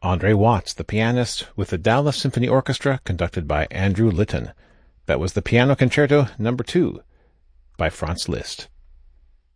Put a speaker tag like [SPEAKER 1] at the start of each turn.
[SPEAKER 1] Andre Watts, the pianist, with the Dallas Symphony Orchestra, conducted by Andrew Litton. That was the Piano Concerto No. 2 by Franz Liszt.